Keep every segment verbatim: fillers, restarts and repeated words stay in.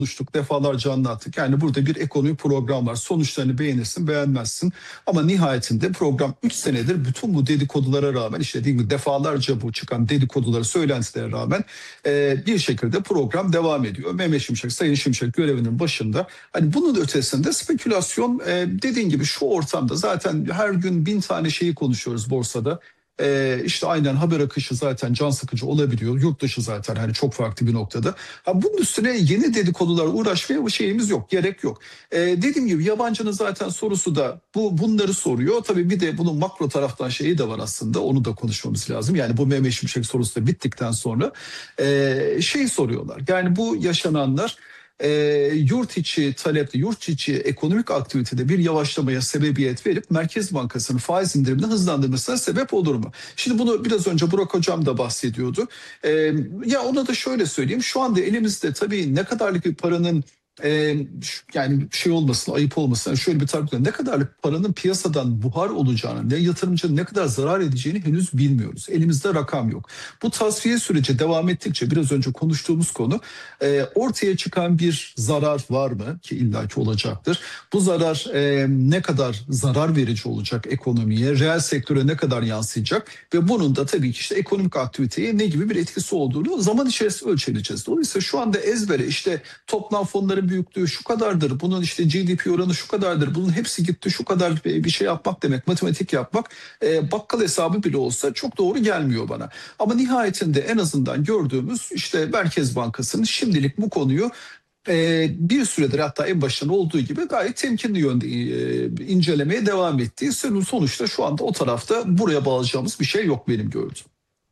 konuştuk, defalarca anlattık. Yani burada bir ekonomi program var. Sonuçlarını beğenirsin, beğenmezsin. Ama nihayetinde program üç senedir bütün bu dedikodulara rağmen, işte dediğim gibi defalarca bu çıkan dedikodulara, söylentilere rağmen e, bir şekilde program devam ediyor. Mehmet Şimşek, Sayın Şimşek görevinin başında. Hani bunun ötesinde spekülasyon, e, dediğin gibi şu ortamda zaten her gün bin tane şeyi konuşuyoruz borsada. Ee, işte aynen haber akışı zaten can sıkıcı olabiliyor. Yurt dışı zaten hani çok farklı bir noktada. Ha, bunun üstüne yeni dedikodular uğraşmaya şeyimiz yok, gerek yok. Ee, dediğim gibi yabancının zaten sorusu da bu bunları soruyor. Tabii bir de bunun makro taraftan şeyi de var aslında. Onu da konuşmamız lazım. Yani bu Mehmet Şimşek sorusu da bittikten sonra e, şey soruyorlar. Yani bu yaşananlar e, yurt içi talepte, yurt içi ekonomik aktivitede bir yavaşlamaya sebebiyet verip Merkez Bankası'nın faiz indirimini hızlandırmasına sebep olur mu? Şimdi bunu biraz önce Burak Hocam da bahsediyordu. E, ya ona da şöyle söyleyeyim. Şu anda elimizde tabii ne kadarlık bir paranın e, yani şey olmasın, ayıp olmasın. Yani şöyle bir tarifle ne kadarlık paranın piyasadan buhar olacağını, ne yatırımcının ne kadar zarar edeceğini henüz bilmiyoruz. Elimizde rakam yok. Bu tasfiye süreci devam ettikçe biraz önce konuştuğumuz konu e, ortaya çıkan bir zarar var mı ki illaki olacaktır. Bu zarar e, ne kadar zarar verici olacak ekonomiye, reel sektöre ne kadar yansıyacak ve bunun da tabii ki işte ekonomik aktiviteye ne gibi bir etkisi olduğunu zaman içerisinde ölçüleyeceğiz. Dolayısıyla şu anda ezbere işte toplam fonların büyüklüğü şu kadardır, bunun işte G D P oranı şu kadardır, bunun hepsi gitti şu kadar bir şey yapmak demek, matematik yapmak e, bakkal hesabı bile olsa çok doğru gelmiyor bana. Ama nihayetinde en azından gördüğümüz işte Merkez Bankası'nın şimdilik bu konuyu e, bir süredir hatta en baştan olduğu gibi gayet temkinli yönde e, incelemeye devam ettiği sonuçta şu anda o tarafta buraya bağlayacağımız bir şey yok benim gördüğüm.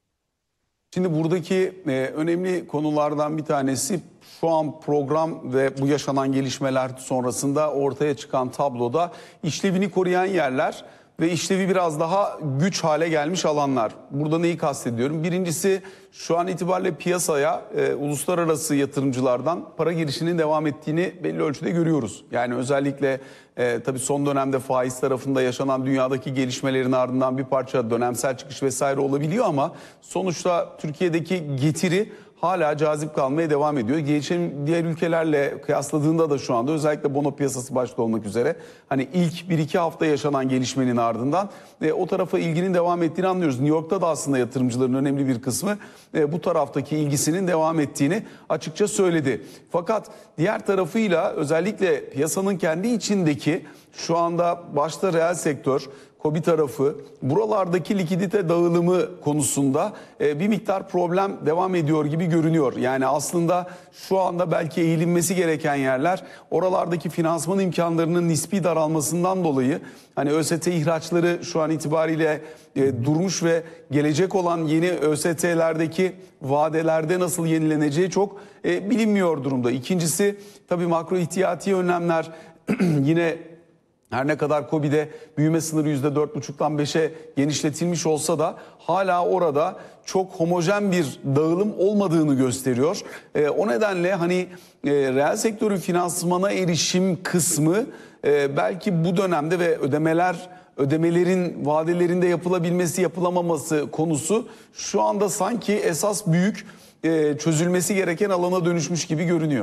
Şimdi buradaki e, önemli konulardan bir tanesi şu an program ve bu yaşanan gelişmeler sonrasında ortaya çıkan tabloda işlevini koruyan yerler ve işlevi biraz daha güç hale gelmiş alanlar. Burada neyi kastediyorum? Birincisi şu an itibariyle piyasaya e, uluslararası yatırımcılardan para girişinin devam ettiğini belli ölçüde görüyoruz. Yani özellikle e, tabii son dönemde faiz tarafında yaşanan dünyadaki gelişmelerin ardından bir parça dönemsel çıkış vesaire olabiliyor ama sonuçta Türkiye'deki getiri hala cazip kalmaya devam ediyor. Gelişen diğer ülkelerle kıyasladığında da şu anda özellikle bono piyasası başta olmak üzere hani ilk bir iki hafta yaşanan gelişmenin ardından e, o tarafa ilginin devam ettiğini anlıyoruz. New York'ta da aslında yatırımcıların önemli bir kısmı e, bu taraftaki ilgisinin devam ettiğini açıkça söyledi. Fakat diğer tarafıyla özellikle piyasanın kendi içindeki şu anda başta reel sektör, KOBİ tarafı, buralardaki likidite dağılımı konusunda bir miktar problem devam ediyor gibi görünüyor. Yani aslında şu anda belki eğilinmesi gereken yerler oralardaki finansman imkanlarının nispi daralmasından dolayı hani ÖST ihraçları şu an itibariyle e, durmuş ve gelecek olan yeni ÖST'lerdeki vadelerde nasıl yenileneceği çok e, bilinmiyor durumda. İkincisi tabii makro ihtiyati önlemler yine her ne kadar KOBİ'de büyüme sınırı yüzde dört buçuktan beşe genişletilmiş olsa da hala orada çok homojen bir dağılım olmadığını gösteriyor. E, o nedenle hani e, reel sektörün finansmana erişim kısmı e, belki bu dönemde ve ödemeler ödemelerin vadelerinde yapılabilmesi yapılamaması konusu şu anda sanki esas büyük e, çözülmesi gereken alana dönüşmüş gibi görünüyor.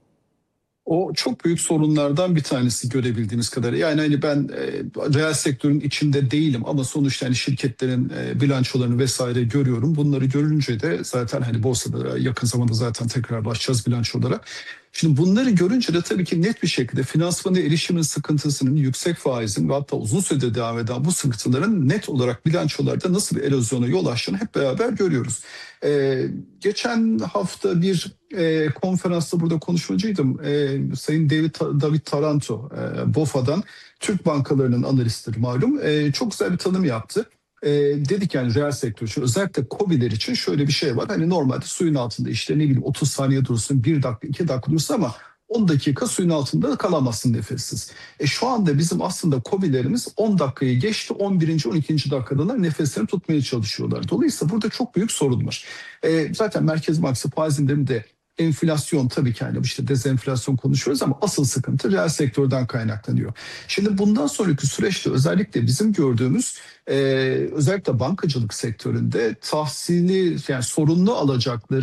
O çok büyük sorunlardan bir tanesi görebildiğimiz kadar. Yani hani ben e, reel sektörün içinde değilim ama sonuçta hani şirketlerin e, bilançolarını vesaire görüyorum. Bunları görünce de zaten hani borsada yakın zamanda zaten tekrar başlayacağız bilançolara. Şimdi bunları görünce de tabii ki net bir şekilde finansmana erişimin sıkıntısının, yüksek faizin ve hatta uzun süredir devam eden bu sıkıntıların net olarak bilançolarda nasıl bir erozyona yol açtığını hep beraber görüyoruz. Ee, geçen hafta bir e, konferansta burada konuşmacıydım. E, Sayın David, David Taranto, e, BOFA'dan Türk bankalarının analistidir malum. E, çok güzel bir tanım yaptı. E, dedik yani reel sektör için özellikle KOBİ'ler için şöyle bir şey var. Hani normalde suyun altında işte ne bileyim otuz saniye durursun, bir dakika, iki dakika durursun ama on dakika suyun altında kalamazsın nefessiz. E şu anda bizim aslında KOBİ'lerimiz on dakikayı geçti, on birinci on ikinci dakikadalar nefeslerini tutmaya çalışıyorlar. Dolayısıyla burada çok büyük sorun var. E, zaten Merkez Bankası faiz indirimi enflasyon tabii ki hani işte dezenflasyon konuşuyoruz ama asıl sıkıntı reel sektörden kaynaklanıyor. Şimdi bundan sonraki süreçte özellikle bizim gördüğümüz e, özellikle bankacılık sektöründe tahsili yani sorunlu alacakların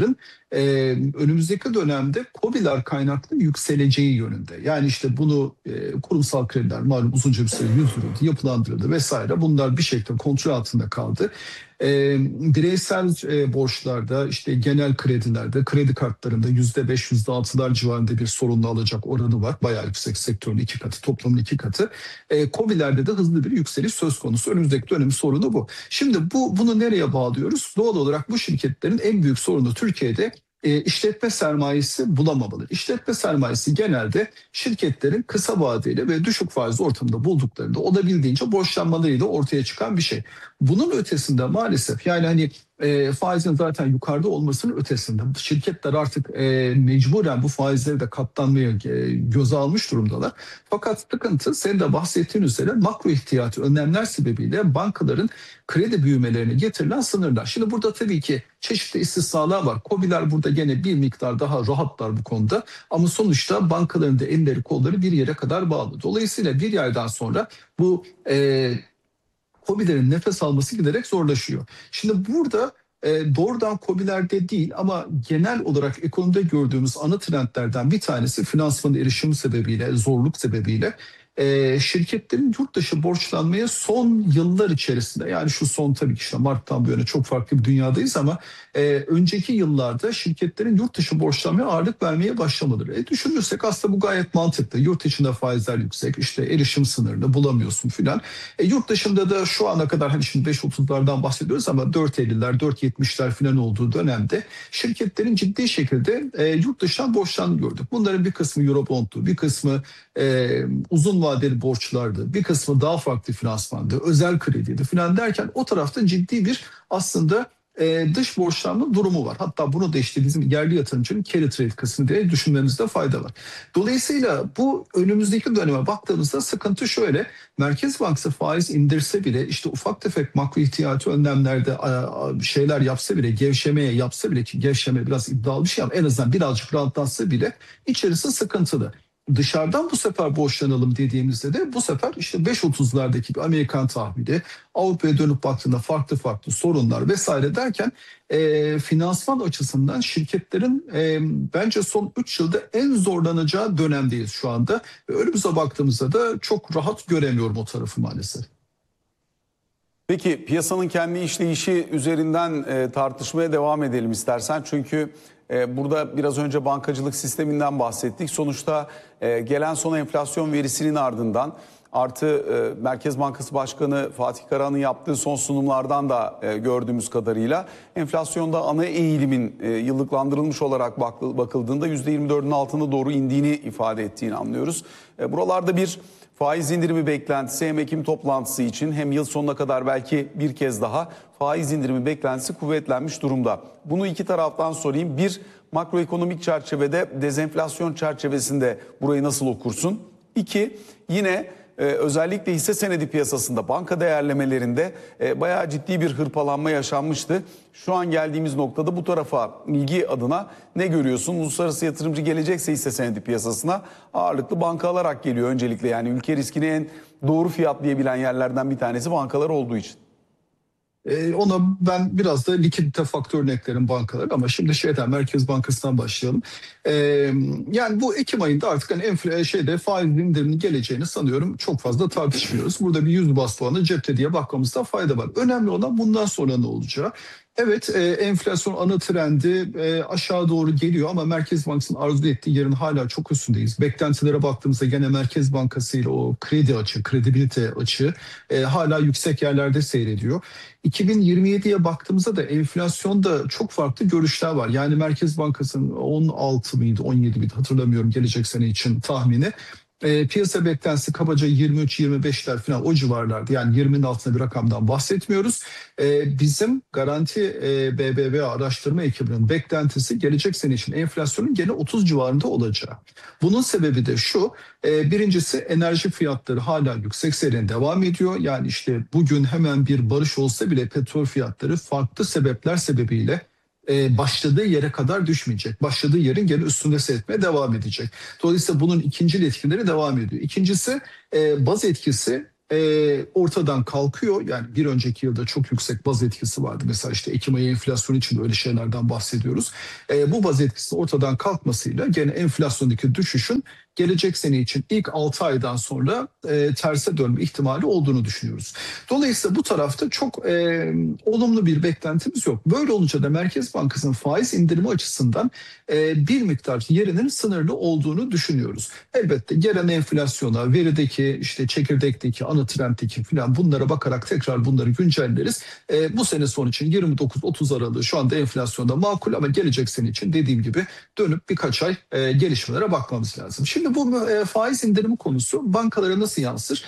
e, önümüzdeki dönemde KOBİ'ler kaynaklı yükseleceği yönünde. Yani işte bunu e, kurumsal krediler malum uzunca bir süre yüzdürüldü, yapılandırıldı vesaire. Bunlar bir şekilde kontrol altında kaldı. E, bireysel e, borçlarda, işte genel kredilerde, kredi kartlarında yüzde beş, yüzde altılar civarında bir sorunlu alacak oranı var. Bayağı yüksek, sektörün iki katı, toplamın iki katı. E, KOBİ'lerde de hızlı bir yükseliş söz konusu. Önümüzdeki dönemin sorunu bu. Şimdi bu bunu nereye bağlıyoruz? Doğal olarak bu şirketlerin en büyük sorunu Türkiye'de e, işletme sermayesi bulamamaları. İşletme sermayesi genelde şirketlerin kısa vadeli ve düşük faiz ortamında bulduklarında olabildiğince borçlanmalarıyla ortaya çıkan bir şey. Bunun ötesinde maalesef yani hani e, faizin zaten yukarıda olmasının ötesinde şirketler artık e, mecburen bu faizleri de katlanmaya e, göze almış durumdalar. Fakat sıkıntı senin de bahsettiğin üzere makro ihtiyati önlemler sebebiyle bankaların kredi büyümelerine getirilen sınırlar. Şimdi burada tabii ki çeşitli istisnalar var. KOBİ'ler burada gene bir miktar daha rahatlar bu konuda. Ama sonuçta bankaların da elleri kolları bir yere kadar bağlı. Dolayısıyla bir yerden sonra bu e, KOBİ'lerin nefes alması giderek zorlaşıyor. Şimdi burada e, doğrudan KOBİ'lerde değil ama genel olarak ekonomide gördüğümüz ana trendlerden bir tanesi finansman erişimi sebebiyle, zorluk sebebiyle e, şirketlerin yurt dışı borçlanmaya son yıllar içerisinde, yani şu son tabii ki işte Mart'tan bu yana çok farklı bir dünyadayız ama e, önceki yıllarda şirketlerin yurt dışı borçlanmaya ağırlık vermeye başlamaları. E, düşünürsek aslında bu gayet mantıklı. Yurt içinde faizler yüksek, işte erişim sınırını bulamıyorsun filan. E, yurt dışında da şu ana kadar hani şimdi beş otuzlardan bahsediyoruz ama dört elliler, dört yetmişler filan olduğu dönemde şirketlerin ciddi şekilde e, yurt dışından borçlandığını gördük. Bunların bir kısmı Eurobond'tu, bir kısmı e, uzun vadeli borçlardı, bir kısmı daha farklı finansmandı, özel krediydi filan derken o tarafta ciddi bir aslında e, dış borçlanma durumu var. Hatta bunu da işte bizim yerli yatırımcının carry trade kısmı diye düşünmemizde fayda var. Dolayısıyla bu önümüzdeki döneme baktığımızda sıkıntı şöyle. Merkez Bankası faiz indirse bile işte ufak tefek makro ihtiyati önlemlerde şeyler yapsa bile, gevşemeye yapsa bile, ki gevşeme biraz iddialı bir şey ama en azından birazcık rahatlatsa bile içerisi sıkıntılı. Dışarıdan bu sefer borçlanalım dediğimizde de bu sefer işte beş otuzlardaki bir Amerikan tahvili, Avrupa'ya dönüp baktığında farklı farklı sorunlar vesaire derken e, finansman açısından şirketlerin e, bence son üç yılda en zorlanacağı dönemdeyiz şu anda. Ve önümüze baktığımızda da çok rahat göremiyorum o tarafı maalesef. Peki piyasanın kendi işleyişi üzerinden e, tartışmaya devam edelim istersen. Çünkü e, burada biraz önce bankacılık sisteminden bahsettik. Sonuçta e, gelen son enflasyon verisinin ardından artı e, Merkez Bankası Başkanı Fatih Karahan'ın yaptığı son sunumlardan da e, gördüğümüz kadarıyla enflasyonda ana eğilimin e, yıllıklandırılmış olarak bak, bakıldığında yüzde yirmi dördün altına doğru indiğini ifade ettiğini anlıyoruz. E, buralarda bir faiz indirimi beklentisi hem Ekim toplantısı için hem yıl sonuna kadar belki bir kez daha faiz indirimi beklentisi kuvvetlenmiş durumda. Bunu iki taraftan sorayım. Bir, makroekonomik çerçevede, dezenflasyon çerçevesinde burayı nasıl okursun? İki, yine e, özellikle hisse senedi piyasasında, banka değerlemelerinde e, bayağı ciddi bir hırpalanma yaşanmıştı. Şu an geldiğimiz noktada bu tarafa ilgi adına ne görüyorsun? Uluslararası yatırımcı gelecekse hisse senedi piyasasına ağırlıklı banka alarak geliyor öncelikle. Yani ülke riskini en doğru fiyatlayabilen yerlerden bir tanesi bankalar olduğu için. Ee, ona ben biraz da likidite faktörünü eklerim bankalar ama şimdi şeyden Merkez Bankası'ndan başlayalım. Ee, yani bu Ekim ayında artık hani enfle, şeyde faiz indiriminin geleceğini sanıyorum çok fazla tartışmıyoruz. Burada bir yüz bas puanı cepte diye bakmamızda fayda var. Önemli olan bundan sonra ne olacağı. Evet e, enflasyon ana trendi e, aşağı doğru geliyor ama Merkez Bankası'nın arzu ettiği yerin hala çok üstündeyiz. Beklentilere baktığımızda gene Merkez Bankası ile o kredi açığı, kredibilite açığı e, hala yüksek yerlerde seyrediyor. iki bin yirmi yediye baktığımızda da enflasyonda çok farklı görüşler var. Yani Merkez Bankası'nın on altı mıydı on yedi miydi hatırlamıyorum gelecek sene için tahmini. E, piyasa beklentisi kabaca yirmi üç yirmi beşler falan o civarlardı. Yani yirminin altında bir rakamdan bahsetmiyoruz. E, bizim Garanti e, B B V A araştırma ekibinin beklentisi gelecek sene için enflasyonun gene otuz civarında olacağı. Bunun sebebi de şu. E, birincisi enerji fiyatları hala yüksek seyrine devam ediyor. Yani işte bugün hemen bir barış olsa bile petrol fiyatları farklı sebepler sebebiyle başladığı yere kadar düşmeyecek. Başladığı yerin gene üstünde seyretmeye devam edecek. Dolayısıyla bunun ikinci etkileri devam ediyor. İkincisi baz etkisi e, ortadan kalkıyor. Yani bir önceki yılda çok yüksek baz etkisi vardı. Mesela işte Ekim ayı enflasyon için de öyle şeylerden bahsediyoruz. E, bu baz etkisi ortadan kalkmasıyla gene enflasyondaki düşüşün gelecek sene için ilk altı aydan sonra e, terse dönme ihtimali olduğunu düşünüyoruz. Dolayısıyla bu tarafta çok e, olumlu bir beklentimiz yok. Böyle olunca da Merkez Bankası'nın faiz indirimi açısından e, bir miktar yerinin sınırlı olduğunu düşünüyoruz. Elbette gelen enflasyona, verideki, işte çekirdekteki, ana trenddeki falan bunlara bakarak tekrar bunları güncelleriz. E, bu sene son için yirmi dokuz otuz aralığı şu anda enflasyonda makul ama gelecek sene için dediğim gibi dönüp birkaç ay e, gelişmelere bakmamız lazım. Şimdi bu e, faiz indirimi konusu bankalara nasıl yansır?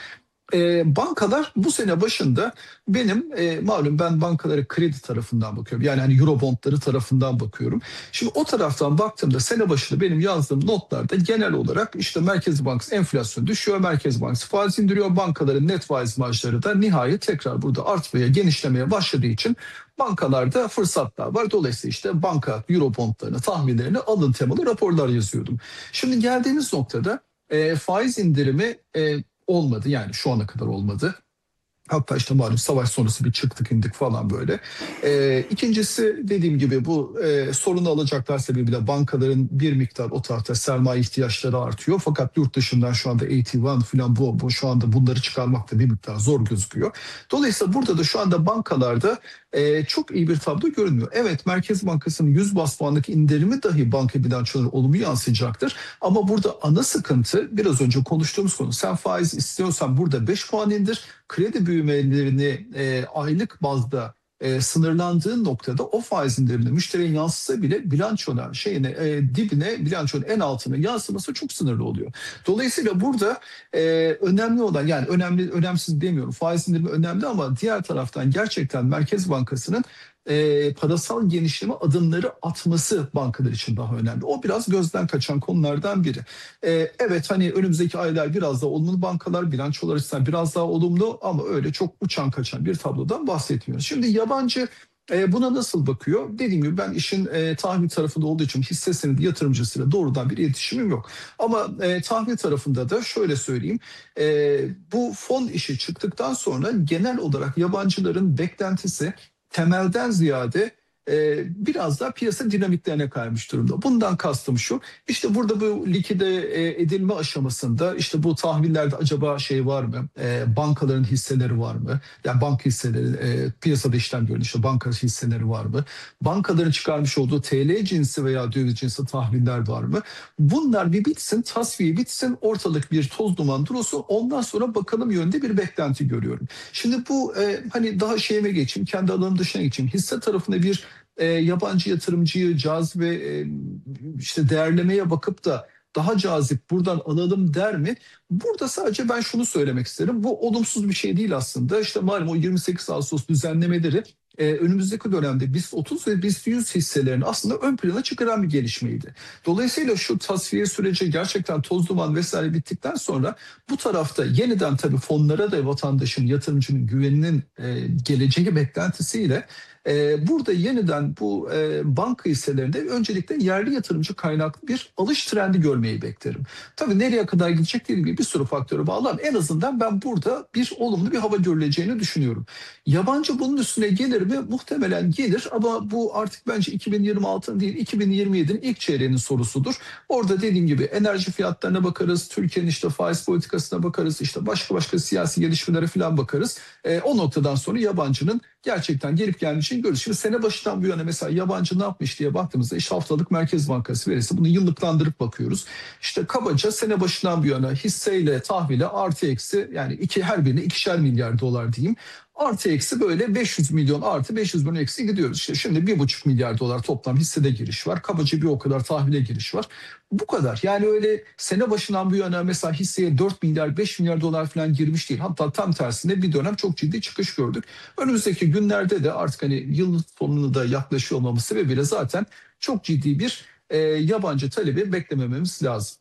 E, bankalar bu sene başında benim e, malum ben bankalara kredi tarafından bakıyorum. Yani hani Eurobondları tarafından bakıyorum. Şimdi o taraftan baktığımda sene başında benim yazdığım notlarda genel olarak işte Merkez Bankası enflasyon düşüyor, Merkez Bankası faiz indiriyor, bankaların net faiz marjları da nihayet tekrar burada artmaya, genişlemeye başladığı için bankalarda fırsatlar var. Dolayısıyla işte banka Eurobondlarını, tahminlerini alın temalı raporlar yazıyordum. Şimdi geldiğimiz noktada e, faiz indirimi e, olmadı. Yani şu ana kadar olmadı. Hatta işte malum savaş sonrası bir çıktık indik falan böyle. Ee, ikincisi dediğim gibi bu e, sorunu alacaklar sebebiyle bankaların bir miktar o tarafta sermaye ihtiyaçları artıyor. Fakat yurt dışından şu anda A T bir falan bu, bu şu anda bunları çıkarmak da bir miktar zor gözüküyor. Dolayısıyla burada da şu anda bankalarda e, çok iyi bir tablo görünmüyor. Evet Merkez Bankası'nın yüz bas puanlık indirimi dahi banka bilançolarına olumlu yansıyacaktır. Ama burada ana sıkıntı biraz önce konuştuğumuz konu. Sen faiz istiyorsan burada beş puan indir. Kredi büyümelerini e, aylık bazda e, sınırlandığı noktada o faiz indirimine müşteriye yansısa bile bilançona şeyine e, dibine bilançonun en altına yansıması çok sınırlı oluyor. Dolayısıyla burada e, önemli olan yani önemli önemsiz demiyorum faiz indirimi önemli ama diğer taraftan gerçekten Merkez Bankası'nın e, parasal genişleme adımları atması bankalar için daha önemli. O biraz gözden kaçan konulardan biri. E, evet hani önümüzdeki aylar biraz daha olumlu bankalar bilançolar açısından biraz daha olumlu ama öyle çok uçan kaçan bir tablodan bahsetmiyoruz. Şimdi yabancı e, buna nasıl bakıyor? Dediğim gibi ben işin e, tahvil tarafında olduğu için hisse senedi yatırımcısıyla doğrudan bir iletişimim yok. Ama e, tahvil tarafında da şöyle söyleyeyim. E, bu fon işi çıktıktan sonra genel olarak yabancıların beklentisi temelden ziyade e, biraz daha piyasa dinamiklerine kaymış durumda. Bundan kastım şu, işte burada bu likide e, edilme aşamasında işte bu tahvillerde acaba şey var mı? E, bankaların hisseleri var mı? Yani banka hisseleri, e, piyasada işlem gören işte banka hisseleri var mı? Bankaların çıkarmış olduğu T L cinsi veya döviz cinsi tahviller var mı? Bunlar bir bitsin, tasfiye bitsin, ortalık bir toz duman durulsun. Ondan sonra bakalım yönde bir beklenti görüyorum. Şimdi bu e, hani daha şeyime geçeyim, kendi alanım dışına geçeyim. Hisse tarafında bir e, yabancı yatırımcıyı cazibe e, işte değerlemeye bakıp da daha cazip buradan alalım der mi? Burada sadece ben şunu söylemek isterim. Bu olumsuz bir şey değil aslında. İşte malum o yirmi sekiz Ağustos düzenlemeleri e, önümüzdeki dönemde BIST otuz ve BIST yüz hisselerini aslında ön plana çıkaran bir gelişmeydi. Dolayısıyla şu tasfiye süreci gerçekten toz duman vesaire bittikten sonra bu tarafta yeniden tabii fonlara da vatandaşın, yatırımcının güveninin e, geleceği beklentisiyle e, burada yeniden bu e, banka hisselerinde öncelikle yerli yatırımcı kaynaklı bir alış trendi görmeyi beklerim. Tabii nereye kadar gidecek dediğim gibi bir sürü faktöre bağlı ama en azından ben burada bir olumlu bir hava görüleceğini düşünüyorum. Yabancı bunun üstüne gelir mi? Muhtemelen gelir ama bu artık bence iki bin yirmi altının değil iki bin yirmi yedinin ilk çeyreğinin sorusudur. Orada dediğim gibi enerji fiyatlarına bakarız, Türkiye'nin işte faiz politikasına bakarız, işte başka başka siyasi gelişmelere falan bakarız. E, o noktadan sonra yabancının gerçekten gelip gelmişini görürüz. Şimdi sene başından bu yana mesela yabancı ne yapmış diye baktığımızda işte haftalık Merkez Bankası verisi bunu yıllıklandırıp bakıyoruz. İşte kabaca sene başından bu yana hisseyle tahvile artı eksi yani iki her birine ikişer milyar dolar diyeyim. Artı eksi böyle beş yüz milyon artı beş yüz milyon eksi gidiyoruz. İşte şimdi bir buçuk milyar dolar toplam hissede giriş var. Kabaca bir o kadar tahvile giriş var. Bu kadar. Yani öyle sene başından bu yana mesela hisseye dört milyar beş milyar dolar falan girmiş değil. Hatta tam tersine bir dönem çok ciddi çıkış gördük. Önümüzdeki günlerde de artık hani yıl sonunu da yaklaşıyor olmamız sebebiyle zaten çok ciddi bir e, yabancı talebi beklemememiz lazım.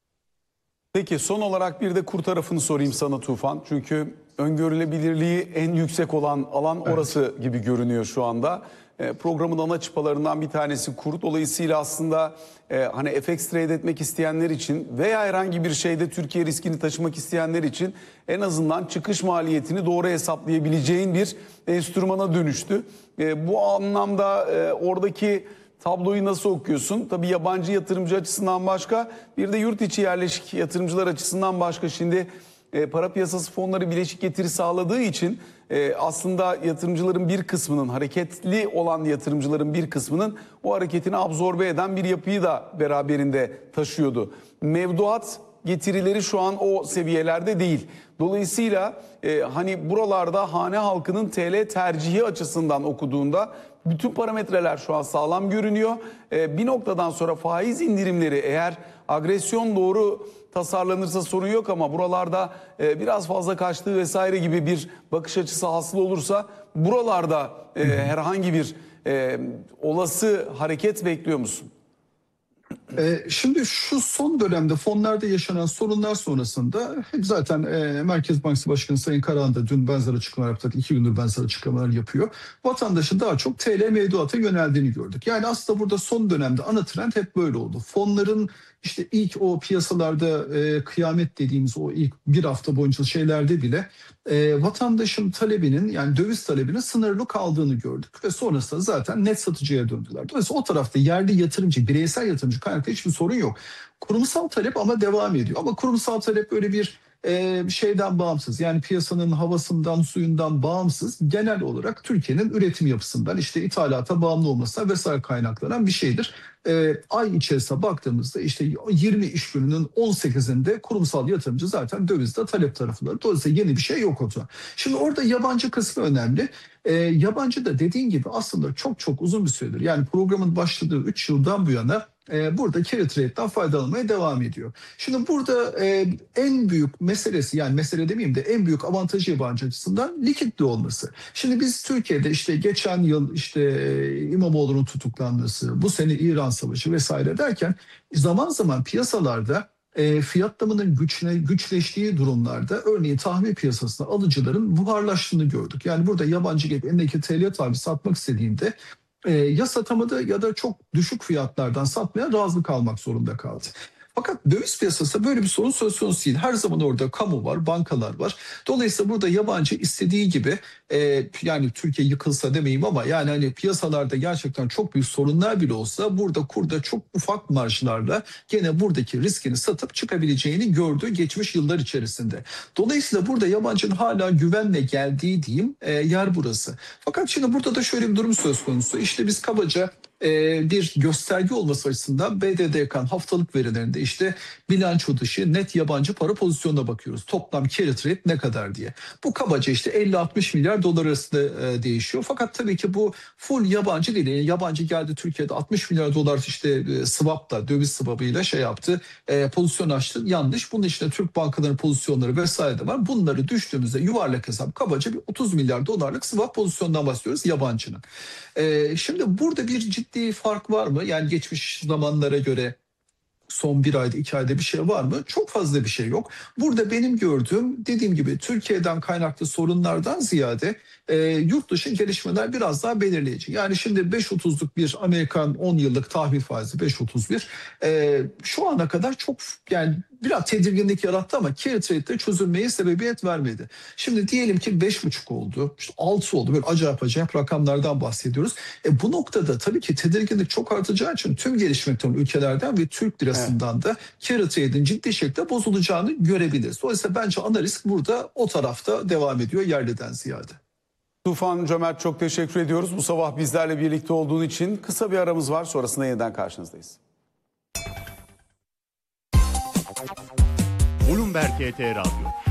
Peki son olarak bir de kur tarafını sorayım sana Tufan. Çünkü öngörülebilirliği en yüksek olan alan orası evet. gibi görünüyor şu anda. E, programın ana çıpalarından bir tanesi kur. Dolayısıyla aslında e, hani F X trade etmek isteyenler için veya herhangi bir şeyde Türkiye riskini taşımak isteyenler için en azından çıkış maliyetini doğru hesaplayabileceğin bir enstrümana dönüştü. E, bu anlamda e, oradaki tabloyu nasıl okuyorsun? Tabii yabancı yatırımcı açısından başka, bir de yurt içi yerleşik yatırımcılar açısından başka. Şimdi e, para piyasası fonları bileşik getiri sağladığı için e, aslında yatırımcıların bir kısmının, hareketli olan yatırımcıların bir kısmının o hareketini absorbe eden bir yapıyı da beraberinde taşıyordu. Mevduat getirileri şu an o seviyelerde değil. Dolayısıyla e, hani buralarda hane halkının T L tercihi açısından okuduğunda bütün parametreler şu an sağlam görünüyor. E, bir noktadan sonra faiz indirimleri, eğer agresyon doğru tasarlanırsa sorun yok, ama buralarda e, biraz fazla kaçtığı vesaire gibi bir bakış açısı hasıl olursa buralarda e, herhangi bir e, olası hareket bekliyor musun? E, şimdi şu son dönemde fonlarda yaşanan sorunlar sonrasında hep zaten e, Merkez Bankası Başkanı Sayın Karahan da dün benzer açıklamalar yaptı. İki gündür benzer açıklamalar yapıyor. Vatandaşın daha çok T L mevduata yöneldiğini gördük. Yani aslında burada son dönemde ana trend hep böyle oldu. Fonların işte ilk o piyasalarda e, kıyamet dediğimiz o ilk bir hafta boyunca şeylerde bile e, vatandaşın talebinin, yani döviz talebinin sınırlı kaldığını gördük. Ve sonrasında zaten net satıcıya döndüler. Dolayısıyla o tarafta yerli yatırımcı, bireysel yatırımcı kaynaklı hiçbir sorun yok. Kurumsal talep ama devam ediyor. Ama kurumsal talep böyle bir e, şeyden bağımsız, yani piyasanın havasından, suyundan bağımsız, genel olarak Türkiye'nin üretim yapısından, işte ithalata bağımlı olmasına vesaire kaynaklanan bir şeydir. E, ay içerisine baktığımızda işte yirmi iş gününün on sekizinde kurumsal yatırımcı zaten dövizde talep tarafında. Dolayısıyla yeni bir şey yok ortada. Şimdi orada yabancı kısmı önemli. E, yabancı da dediğin gibi aslında çok çok uzun bir süredir, yani programın başladığı üç yıldan bu yana e, burada carry trade'den faydalanmaya devam ediyor. Şimdi burada e, en büyük meselesi, yani mesele demeyeyim de en büyük avantajı yabancı açısından likidli olması. Şimdi biz Türkiye'de işte geçen yıl işte e, İmamoğlu'nun tutuklanması, bu sene İran Savaşı vesaire derken zaman zaman piyasalarda e, fiyatlamanın güçle, güçleştiği durumlarda, örneğin tahvil piyasasında alıcıların buharlaştığını gördük. Yani burada yabancı gelip elindeki T L tahvil satmak istediğinde e, ya satamadı ya da çok düşük fiyatlardan satmaya razı kalmak zorunda kaldı. Fakat döviz piyasasında böyle bir sorun söz konusu değil. Her zaman orada kamu var, bankalar var. Dolayısıyla burada yabancı istediği gibi e, yani Türkiye yıkılsa demeyeyim ama yani hani piyasalarda gerçekten çok büyük sorunlar bile olsa burada kurda çok ufak marjlarla gene buradaki riskini satıp çıkabileceğini gördü geçmiş yıllar içerisinde. Dolayısıyla burada yabancının hala güvenle geldiği diyeyim e, yer burası. Fakat şimdi burada da şöyle bir durum söz konusu. İşte biz kabaca bir gösterge olması açısından B D D K'nın haftalık verilerinde işte bilanço dışı net yabancı para pozisyonuna bakıyoruz. Toplam carry trade ne kadar diye. Bu kabaca işte elli altmış milyar dolar arasında değişiyor. Fakat tabii ki bu full yabancı değil. Yani yabancı geldi Türkiye'de altmış milyar dolar işte swap'la, döviz swap'ıyla şey yaptı, pozisyon açtı. Yanlış. Bunun içinde Türk bankalarının pozisyonları vesaire de var. Bunları düştüğümüzde yuvarlak hesap kabaca bir otuz milyar dolarlık swap pozisyondan bahsediyoruz yabancının. Şimdi burada bir ciddi fark var mı? Yani geçmiş zamanlara göre son bir ayda, iki ayda bir şey var mı? Çok fazla bir şey yok. Burada benim gördüğüm, dediğim gibi Türkiye'den kaynaklı sorunlardan ziyade e, yurt dışı gelişmeler biraz daha belirleyici. Yani şimdi beş otuzluk bir Amerikan on yıllık tahvil faizi beş otuz bir e, şu ana kadar çok, yani biraz tedirginlik yarattı ama carry trade'de çözülmeye sebebiyet vermedi. Şimdi diyelim ki beş buçuk oldu, işte altı oldu, böyle acayip acayip rakamlardan bahsediyoruz. E, bu noktada tabii ki tedirginlik çok artacağı için tüm gelişmekte olan ülkelerden ve Türk lirasından evet. da carry trade'in ciddi şekilde bozulacağını görebiliriz. Dolayısıyla bence ana risk burada o tarafta devam ediyor yerliden ziyade. Tufan Cömert, çok teşekkür ediyoruz. Bu sabah bizlerle birlikte olduğun için. Kısa bir aramız var, sonrasında yeniden karşınızdayız. Bloomberg H T Radyo.